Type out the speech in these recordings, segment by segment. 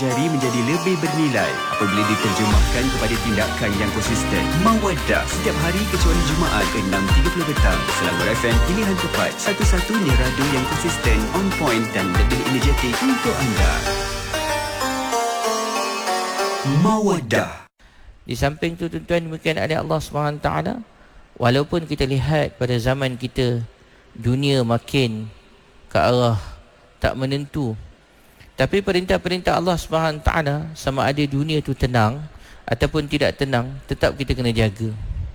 Jari menjadi lebih bernilai apabila diterjemahkan kepada tindakan yang konsisten. Mawaddah setiap hari kecuali Jumaat 6.30 petang. Selangor FM, pilihan tepat. Satu-satunya radio yang konsisten, on point dan lebih energetik untuk anda. Mawaddah. Di samping itu tuan-tuan demikian ada Allah SWT. Walaupun kita lihat pada zaman kita dunia makin ke arah tak menentu, tapi perintah-perintah Allah SWT sama ada dunia itu tenang ataupun tidak tenang, tetap kita kena jaga.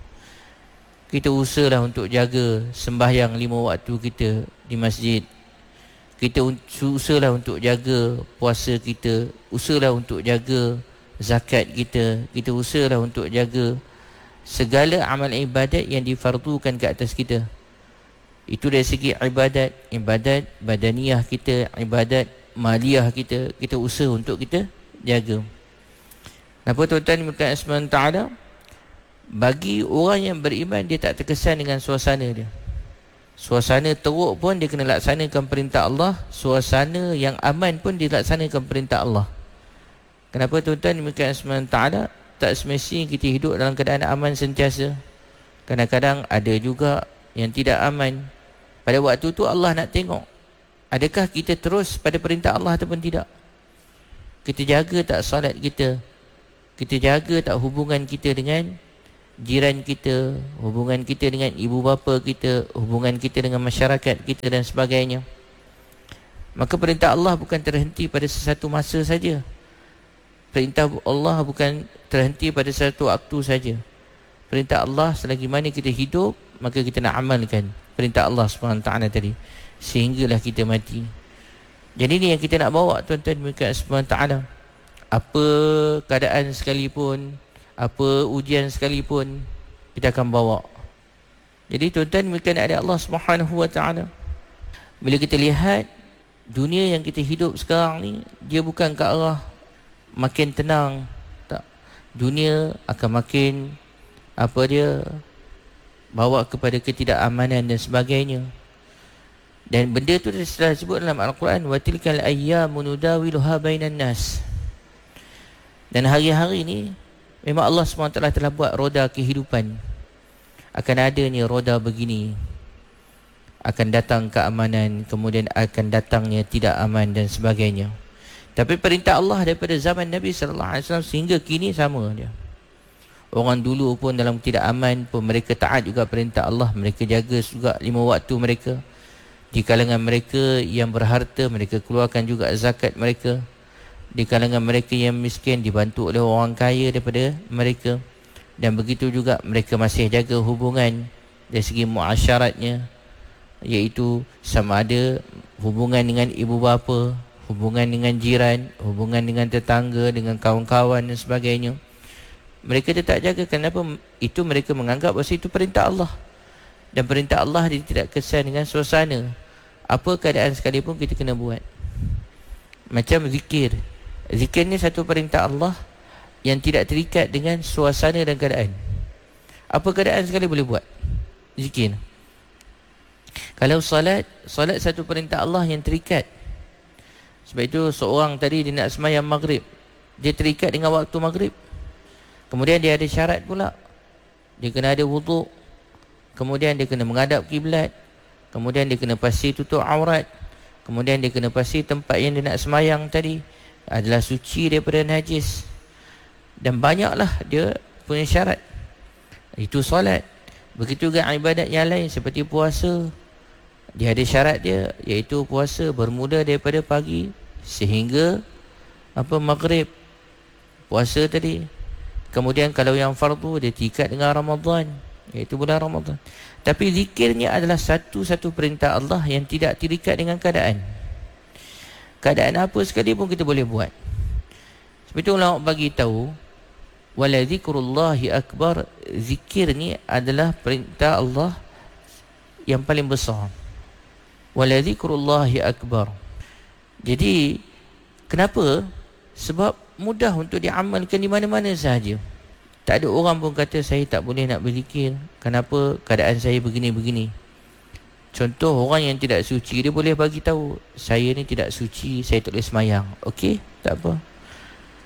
Kita usahalah untuk jaga sembahyang 5 waktu kita di masjid. Kita usahalah untuk jaga puasa kita, usahalah untuk jaga zakat kita, kita usahalah untuk jaga segala amal ibadat yang difardukan ke atas kita. Itu dari segi ibadat badaniyah kita, ibadat maliyah kita, kita usaha untuk kita jaga. Kenapa tuan-tuan dimulakan SWT? Bagi orang yang beriman, dia tak terkesan dengan suasana dia. Suasana teruk pun dia kena laksanakan perintah Allah. Suasana yang aman pun dia laksanakan perintah Allah. Kenapa tuan-tuan dimulakan SWT? Tak semestinya kita hidup dalam keadaan aman sentiasa. Kadang-kadang ada juga yang tidak aman. Pada waktu tu Allah nak tengok, adakah kita terus pada perintah Allah ataupun tidak? Kita jaga tak salat kita? Kita jaga tak hubungan kita dengan jiran kita, hubungan kita dengan ibu bapa kita, hubungan kita dengan masyarakat kita dan sebagainya? Maka perintah Allah bukan terhenti pada sesuatu masa saja. Perintah Allah bukan terhenti pada satu waktu saja. Perintah Allah selagi mana kita hidup, maka kita nak amalkan perintah Allah SWT tadi sehinggalah kita mati. Jadi ni yang kita nak bawa tuan-tuan mereka SWT. Apa keadaan sekalipun, apa ujian sekalipun, kita akan bawa. Jadi tuan-tuan mereka ada Allah SWT. Bila kita lihat dunia yang kita hidup sekarang ni, dia bukan ke arah makin tenang, tak. Dunia akan makin bawa kepada ketidakamanan dan sebagainya. Dan benda tu telah disebut dalam Al-Quran, wa tilkal ayyamu nudawiluha bainan nas. Dan hari-hari ni memang Allah SWT telah buat roda kehidupan. Akan ada ni roda begini, akan datang keamanan, kemudian akan datangnya tidak aman dan sebagainya. Tapi perintah Allah daripada zaman Nabi SAW sehingga kini sama dia. Orang dulu pun dalam tidak aman pun mereka taat juga perintah Allah. Mereka jaga juga 5 waktu mereka. Di kalangan mereka yang berharta, mereka keluarkan juga zakat mereka. Di kalangan mereka yang miskin, dibantu oleh orang kaya daripada mereka. Dan begitu juga mereka masih jaga hubungan dari segi muasyaratnya, iaitu sama ada hubungan dengan ibu bapa, hubungan dengan jiran, hubungan dengan tetangga, dengan kawan-kawan dan sebagainya. Mereka tetap jaga. Kenapa? Itu mereka menganggap bahawa itu perintah Allah. Dan perintah Allah dia tidak kesan dengan suasana. Apa keadaan sekalipun kita kena buat. Macam zikir. Zikir ni satu perintah Allah yang tidak terikat dengan suasana dan keadaan. Apa keadaan sekali boleh buat zikir. Kalau salat satu perintah Allah yang terikat. Sebab itu seorang tadi dia nak sembahyang maghrib, dia terikat dengan waktu maghrib. Kemudian dia ada syarat pula. Dia kena ada wuduk. Kemudian dia kena menghadap kiblat. Kemudian dia kena pasti tutup aurat. Kemudian dia kena pasti tempat yang dia nak sembahyang tadi adalah suci daripada najis. Dan banyaklah dia punya syarat. Itu solat. Begitu juga ibadat yang lain seperti puasa. Dia ada syarat dia, iaitu puasa bermula daripada pagi sehingga maghrib. Puasa tadi. Kemudian kalau yang fardu dia terikat dengan Ramadan, iaitu bulan Ramadan. Tapi zikirnya adalah satu-satu perintah Allah yang tidak terikat dengan keadaan. Keadaan apa sekalipun kita boleh buat. Sebab itu ulama bagi tahu, wala zikrullahi akbar, zikir ni adalah perintah Allah yang paling besar. Wala zikrullahi akbar. Jadi kenapa? Sebab mudah untuk diamalkan di mana-mana sahaja. Tak ada orang pun kata saya tak boleh nak berzikir. Kenapa? Keadaan saya begini-begini. Contoh orang yang tidak suci, dia boleh bagi tahu, saya ni tidak suci, saya tak boleh semayang. Okey, tak apa.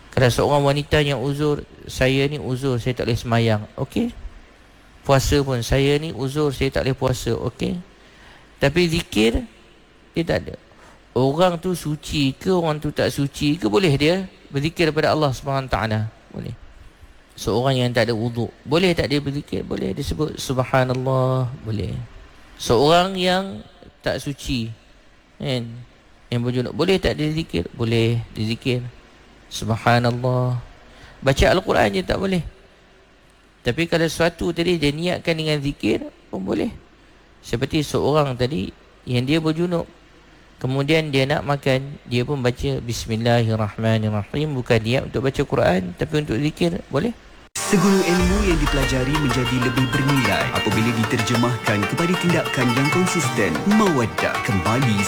Kalau seorang wanita yang uzur, saya ni uzur, saya tak boleh semayang, okey. Puasa pun, saya ni uzur, saya tak boleh puasa, okey. Tapi zikir, dia tak ada. Orang tu suci ke, orang tu tak suci ke, boleh dia berzikir kepada Allah SWT? Boleh. Seorang yang tak ada wuduk, boleh tak dia berzikir? Boleh. Dia sebut subhanallah, boleh. Seorang yang tak suci, kan, yang berjunub, boleh tak dia zikir? Boleh, dia zikir subhanallah. Baca Al-Quran je tak boleh. Tapi kalau sesuatu tadi dia niatkan dengan zikir pun boleh. Seperti seorang tadi yang dia berjunub, kemudian dia nak makan, dia pun baca bismillahirrahmanirrahim, bukan niat untuk baca Quran tapi untuk zikir, boleh. Segala ilmu yang dipelajari menjadi lebih bernilai apabila diterjemahkan kepada tindakan yang konsisten. Mawaddah kembali